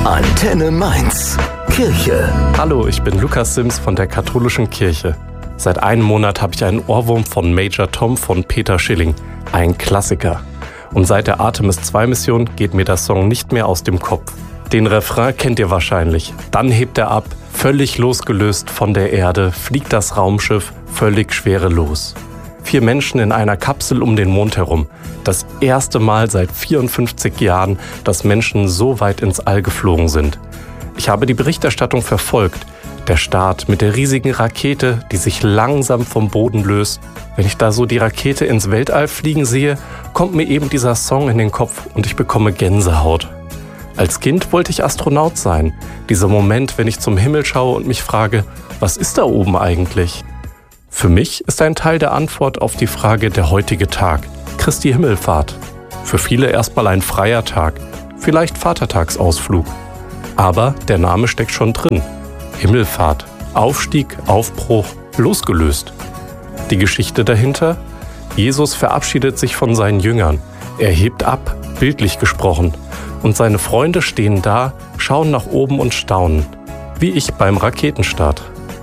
Antenne Mainz. Kirche. Hallo, ich bin Lukas Sims von der Katholischen Kirche. Seit einem Monat habe ich einen Ohrwurm von Major Tom von Peter Schilling. Ein Klassiker. Und seit der Artemis II-Mission geht mir der Song nicht mehr aus dem Kopf. Den Refrain kennt ihr wahrscheinlich. Dann hebt er ab, völlig losgelöst von der Erde, fliegt das Raumschiff völlig schwerelos. 4 Menschen in einer Kapsel um den Mond herum. Das erste Mal seit 54 Jahren, dass Menschen so weit ins All geflogen sind. Ich habe die Berichterstattung verfolgt. Der Start mit der riesigen Rakete, die sich langsam vom Boden löst. Wenn ich da so die Rakete ins Weltall fliegen sehe, kommt mir eben dieser Song in den Kopf und ich bekomme Gänsehaut. Als Kind wollte ich Astronaut sein. Dieser Moment, wenn ich zum Himmel schaue und mich frage, was ist da oben eigentlich? Für mich ist ein Teil der Antwort auf die Frage der heutige Tag, Christi Himmelfahrt. Für viele erstmal ein freier Tag, vielleicht Vatertagsausflug. Aber der Name steckt schon drin. Himmelfahrt, Aufstieg, Aufbruch, losgelöst. Die Geschichte dahinter? Jesus verabschiedet sich von seinen Jüngern. Er hebt ab, bildlich gesprochen. Und seine Freunde stehen da, schauen nach oben und staunen. Wie ich beim Raketenstart.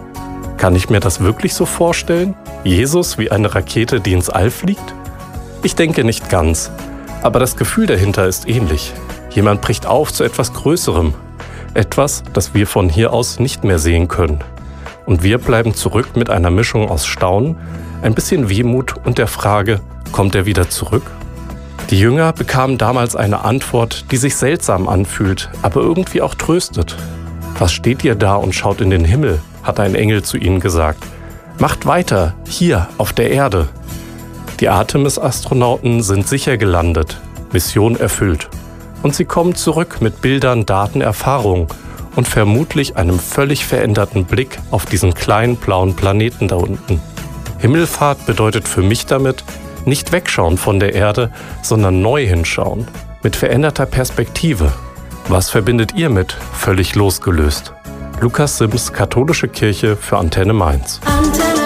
Kann ich mir das wirklich so vorstellen? Jesus wie eine Rakete, die ins All fliegt? Ich denke nicht ganz. Aber das Gefühl dahinter ist ähnlich. Jemand bricht auf zu etwas Größerem. Etwas, das wir von hier aus nicht mehr sehen können. Und wir bleiben zurück mit einer Mischung aus Staunen, ein bisschen Wehmut und der Frage, kommt er wieder zurück? Die Jünger bekamen damals eine Antwort, die sich seltsam anfühlt, aber irgendwie auch tröstet. Was steht ihr da und schaut in den Himmel, hat ein Engel zu ihnen gesagt. Macht weiter, hier auf der Erde. Die Artemis-Astronauten sind sicher gelandet, Mission erfüllt. Und sie kommen zurück mit Bildern, Daten, Erfahrungen und vermutlich einem völlig veränderten Blick auf diesen kleinen blauen Planeten da unten. Himmelfahrt bedeutet für mich damit, nicht wegschauen von der Erde, sondern neu hinschauen, mit veränderter Perspektive. Was verbindet ihr mit völlig losgelöst? Lukas Sims, Katholische Kirche für Antenne Mainz.